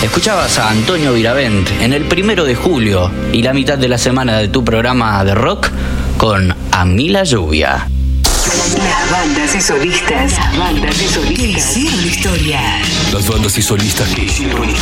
Escuchabas a Antonio Viravent en el 1 de julio y la mitad de la semana de tu programa de rock con A mí la lluvia. Las bandas y solistas. Que hicieron historia. Las bandas y solistas que hicieron historia.